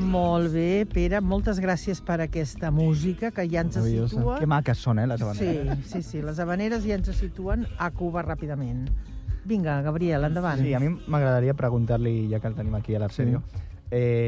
Molt bé, Pere, moltes gràcies per aquesta música que ja ens situa... Que maques són, les habaneres. Sí, les habaneres ja ens situen a Cuba ràpidament. Vinga, Gabriel, endavant. Sí, a mi m'agradaria preguntar-li, ja que el tenim aquí a l'Arsenio,